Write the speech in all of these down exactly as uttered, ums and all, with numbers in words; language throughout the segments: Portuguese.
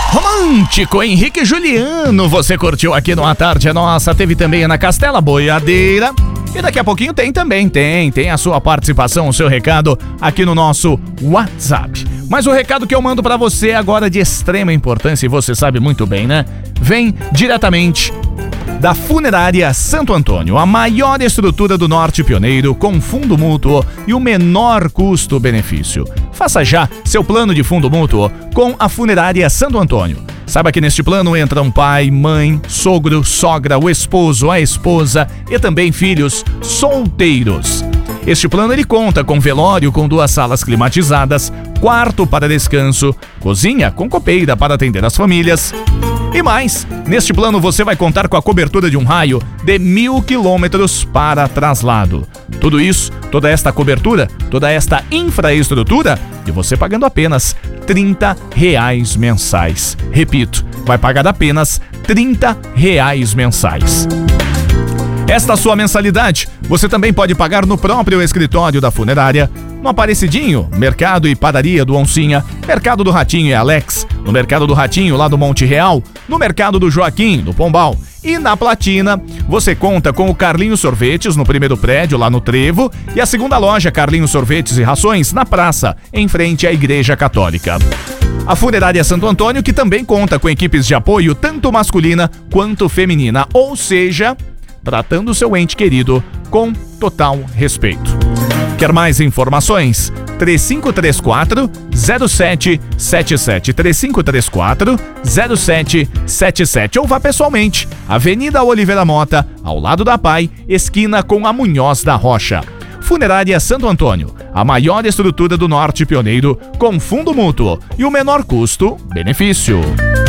Romântico, Henrique e Juliano, você curtiu aqui no A Tarde é Nossa, teve também Ana Castela, Boiadeira. E daqui a pouquinho tem também, tem, tem a sua participação, o seu recado aqui no nosso WhatsApp. Mas o recado que eu mando pra você agora de extrema importância, e você sabe muito bem, né? Vem diretamente da Funerária Santo Antônio, a maior estrutura do Norte Pioneiro, com fundo mútuo e o menor custo-benefício. Faça já seu plano de fundo mútuo com a Funerária Santo Antônio. Saiba que neste plano entram pai, mãe, sogro, sogra, o esposo, a esposa e também filhos solteiros. Este plano ele conta com velório com duas salas climatizadas, quarto para descanso, cozinha com copeira para atender as famílias. E mais, neste plano você vai contar com a cobertura de um raio de mil quilômetros para traslado. Tudo isso, toda esta cobertura, toda esta infraestrutura, e você pagando apenas trinta reais mensais. Repito, vai pagar apenas trinta reais mensais. Esta sua mensalidade, você também pode pagar no próprio escritório da funerária, no Aparecidinho, Mercado e Padaria do Oncinha, Mercado do Ratinho e Alex, no Mercado do Ratinho lá do Monte Real, no Mercado do Joaquim, do Pombal. E na Platina, você conta com o Carlinhos Sorvetes no primeiro prédio, lá no Trevo, e a segunda loja Carlinhos Sorvetes e Rações na praça, em frente à Igreja Católica. A Funerária Santo Antônio, que também conta com equipes de apoio tanto masculina quanto feminina, ou seja, tratando seu ente querido com total respeito. Quer mais informações? três cinco três quatro, zero sete sete sete, três cinco três quatro, zero sete sete sete, ou vá pessoalmente, Avenida Oliveira Mota, ao lado da Pai, esquina com a Munhoz da Rocha. Funerária Santo Antônio, a maior estrutura do Norte Pioneiro, com fundo mútuo e o menor custo-benefício.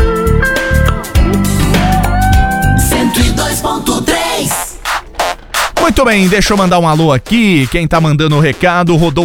cento e dois ponto três. Muito bem, deixa eu mandar um alô aqui. Quem tá mandando o recado, Rodolfo